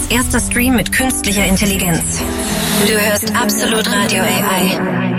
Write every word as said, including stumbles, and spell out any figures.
Deutschlands erster Stream mit künstlicher Intelligenz. Du hörst Absolut Radio A I.